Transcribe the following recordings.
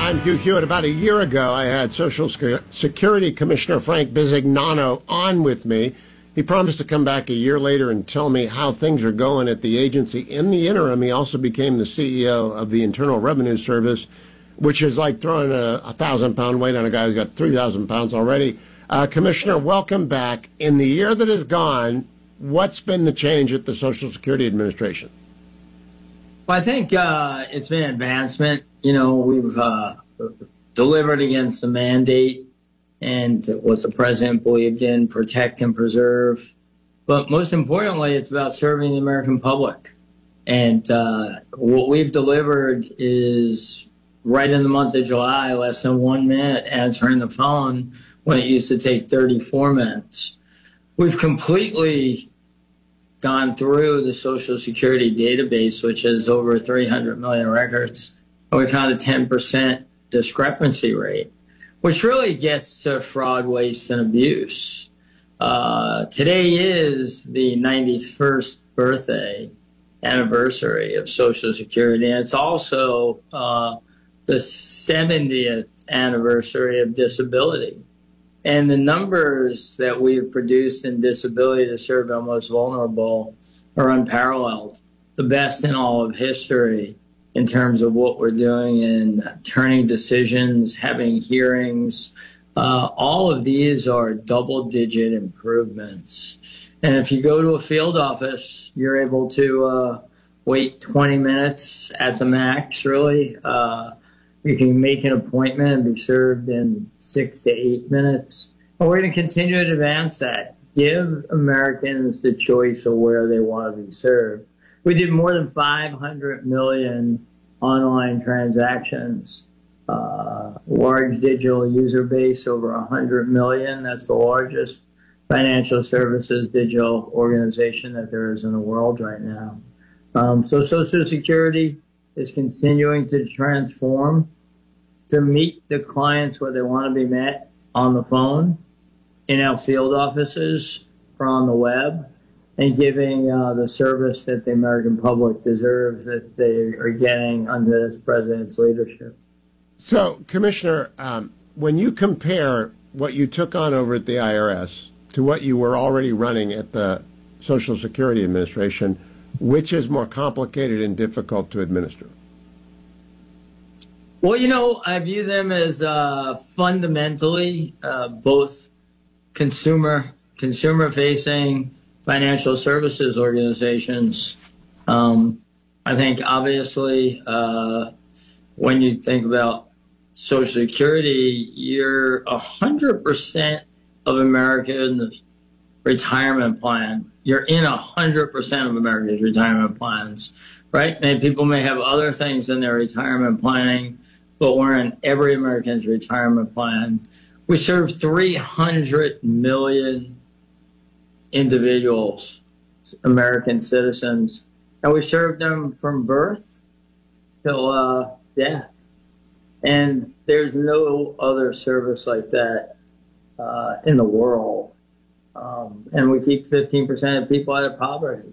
I'm Hugh Hewitt. About a year ago, I had Social Security Commissioner Frank Bisignano on with me. He promised to come back a year later and tell me how things are going at the agency. In the interim, he also became the CEO of the Internal Revenue Service, which is like throwing a 1,000-pound weight on a guy who's got 3,000 pounds already. Commissioner, welcome back. In the year that has gone, what's been the change at the Social Security Administration? Well, I think it's been advancement. You know, we've delivered against the mandate and what the president believed in, protect and preserve. But most importantly, it's about serving the American public. And what we've delivered is right in the month of July, less than 1 minute answering the phone when it used to take 34 minutes. We've completely gone through the Social Security database, which has over 300 million records, and we found a 10% discrepancy rate, which really gets to fraud, waste, and abuse. Today is the 91st birthday anniversary of Social Security, and it's also the 70th anniversary of disability. And the numbers that we've produced in disability to serve our most vulnerable are unparalleled, the best in all of history in terms of what we're doing in turning decisions, having hearings. All of these are double-digit improvements. And if you go to a field office, you're able to wait 20 minutes at the max, really. You can make an appointment and be served in 6 to 8 minutes. And we're going to continue to advance that. Give Americans the choice of where they want to be served. We did more than 500 million online transactions. Large digital user base, over 100 million. That's the largest financial services digital organization that there is in the world right now. So Social Security is continuing to transform to meet the clients where they want to be met on the phone, in our field offices, or on the web, and giving the service that the American public deserves that they are getting under this president's leadership. So, Commissioner, when you compare what you took on over at the IRS to what you were already running at the Social Security Administration, which is more complicated and difficult to administer? Well, you know, I view them as fundamentally both consumer-facing financial services organizations. I think, obviously, when you think about Social Security, you're 100% of Americans' retirement plan. You're in 100% of America's retirement plans, right? And people may have other things in their retirement planning, but we're in every American's retirement plan. We serve 300 million individuals, American citizens, and we serve them from birth till death. And there's no other service like that in the world. And we keep 15% of people out of poverty.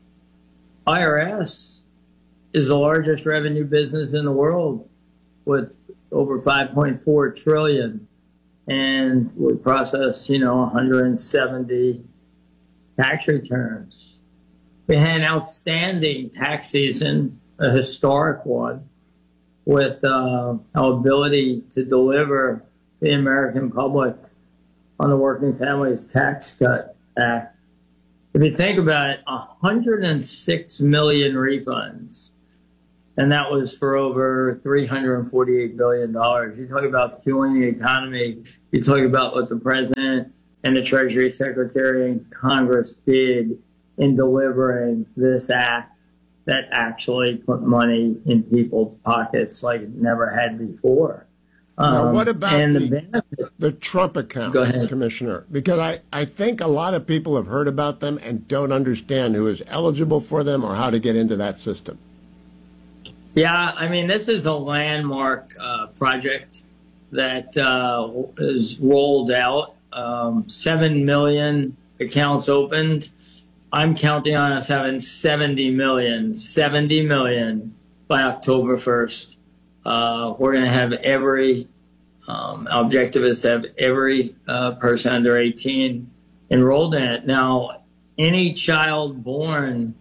IRS is the largest revenue business in the world with over 5.4 trillion. And we process, 170 tax returns. We had an outstanding tax season, a historic one, with our ability to deliver the American public on the Working Families Tax Cut Act. If you think about it, 106 million refunds, and that was for over $348 billion. You're talking about fueling the economy. You're talking about what the president and the Treasury Secretary and Congress did in delivering this act that actually put money in people's pockets like it never had before. Now, what about the Trump account, Commissioner? Because I think a lot of people have heard about them and don't understand who is eligible for them or how to get into that system. Yeah, I mean, this is a landmark project that is rolled out. 7 million accounts opened. I'm counting on us having 70 million by October 1st. we're going to have every our objective is to have every person under 18 enrolled in it. Now, any child born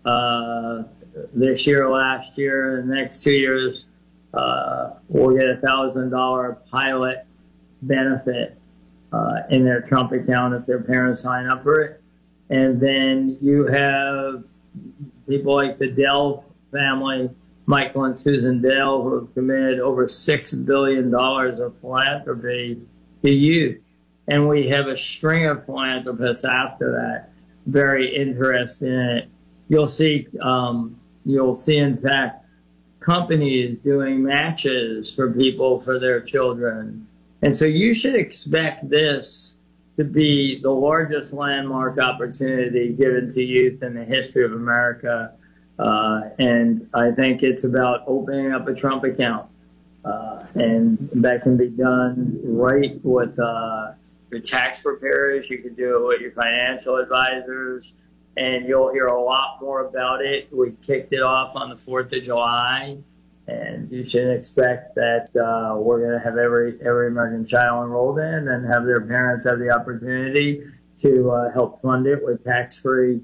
this year, last year, the next 2 years will get a $1,000 pilot benefit in their Trump account if their parents sign up for it. And then you have people like the Dell family, Michael and Susan Dell, who have committed over $6 billion of philanthropy to youth. And we have a string of philanthropists after that, very interested in it. You'll see, in fact, companies doing matches for people for their children. And so you should expect this to be the largest landmark opportunity given to youth in the history of America. And I think it's about opening up a Trump account. And that can be done right with your tax preparers. You can do it with your financial advisors. And you'll hear a lot more about it. We kicked it off on the 4th of July. And you should expect that we're going to have every American child enrolled in and have their parents have the opportunity to help fund it with tax-free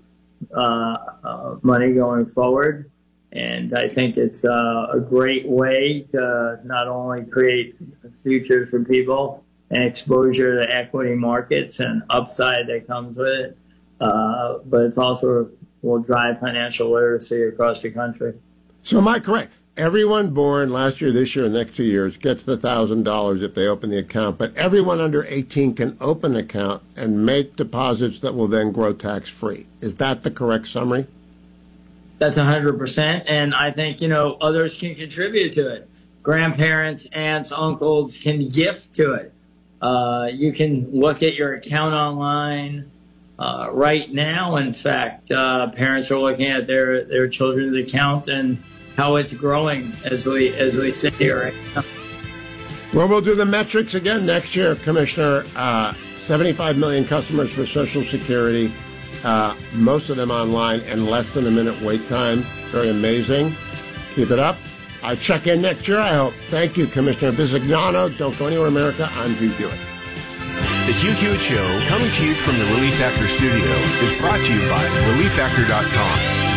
money going forward. And I think it's a great way to not only create futures for people and exposure to equity markets and upside that comes with it, but it's also will drive financial literacy across the country. So am I correct? Everyone born last year, this year, and next 2 years gets the $1,000 if they open the account, but everyone under 18 can open an account and make deposits that will then grow tax-free. Is that the correct summary? That's 100%, and I think, others can contribute to it. Grandparents, aunts, uncles can gift to it. You can look at your account online. Right now, in fact, parents are looking at their children's account and how it's growing as we sit here right now. Well, we'll do the metrics again next year, Commissioner. 75 million customers for Social Security, most of them online and less than a minute wait time. Very amazing. Keep it up. I check in next year, I hope. Thank you, Commissioner Bisignano. Don't go anywhere, America. I'm Pete Hewitt. The Q Show, coming to you from the Relief Factor studio, is brought to you by ReliefFactor.com.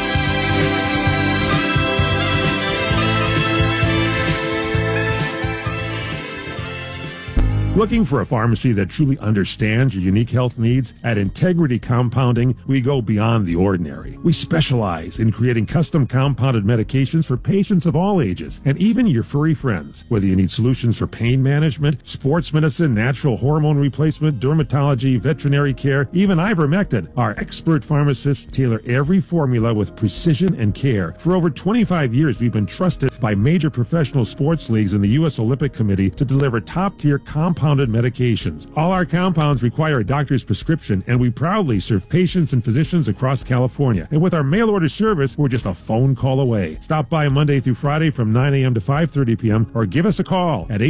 Looking for a pharmacy that truly understands your unique health needs? At Integrity Compounding, we go beyond the ordinary. We specialize in creating custom compounded medications for patients of all ages, and even your furry friends. Whether you need solutions for pain management, sports medicine, natural hormone replacement, dermatology, veterinary care, even ivermectin, our expert pharmacists tailor every formula with precision and care. For over 25 years, we've been trusted by major professional sports leagues and the U.S. Olympic Committee to deliver top-tier compounded medications. All our compounds require a doctor's prescription, and we proudly serve patients and physicians across California. And with our mail order service, we're just a phone call away. Stop by Monday through Friday from 9 a.m. to 5:30 p.m. or give us a call at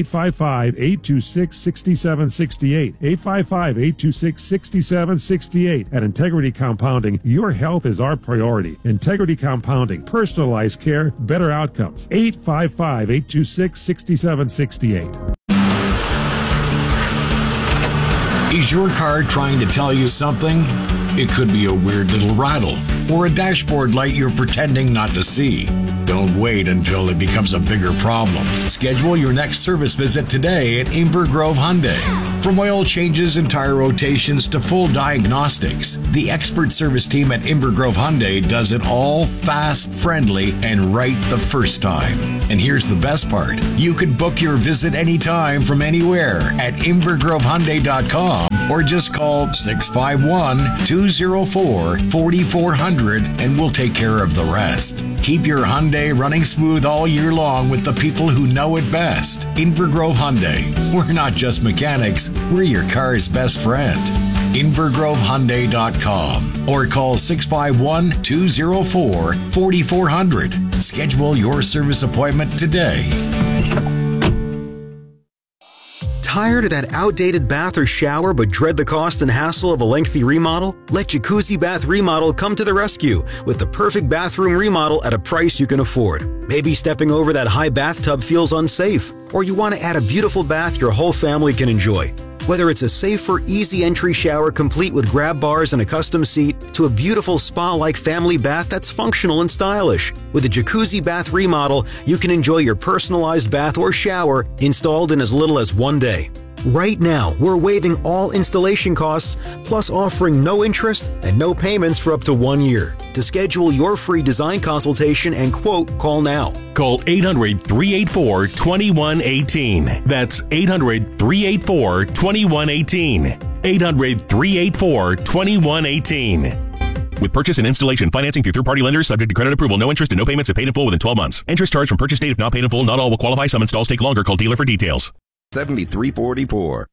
855-826-6768. 855-826-6768. At Integrity Compounding, your health is our priority. Integrity Compounding, personalized care, better outcomes. 855-826-6768. Is your car trying to tell you something? It could be a weird little rattle or a dashboard light you're pretending not to see. Don't wait until it becomes a bigger problem. Schedule your next service visit today at Inver Grove Hyundai. From oil changes and tire rotations to full diagnostics, the expert service team at Inver Grove Hyundai does it all fast, friendly, and right the first time. And here's the best part. You can book your visit anytime from anywhere at InverGroveHyundai.com or just call 651-204-4400 and we'll take care of the rest. Keep your Hyundai running smooth all year long with the people who know it best. Inver Grove Hyundai. We're not just mechanics, we're your car's best friend. InverGroveHyundai.com or call 651-204-4400. Schedule your service appointment today. Tired of that outdated bath or shower but dread the cost and hassle of a lengthy remodel? Let Jacuzzi Bath Remodel come to the rescue with the perfect bathroom remodel at a price you can afford. Maybe stepping over that high bathtub feels unsafe, or you want to add a beautiful bath your whole family can enjoy. Whether it's a safer, easy entry shower complete with grab bars and a custom seat, to a beautiful spa-like family bath that's functional and stylish. With a Jacuzzi Bath Remodel, you can enjoy your personalized bath or shower installed in as little as 1 day. Right now, we're waiving all installation costs, plus offering no interest and no payments for up to 1 year. To schedule your free design consultation and quote, call now. Call 800-384-2118. That's 800-384-2118. 800-384-2118. With purchase and installation financing through third-party lenders, subject to credit approval, no interest and no payments if paid in full within 12 months. Interest charged from purchase date if not paid in full. Not all will qualify. Some installs take longer. Call dealer for details. 7344.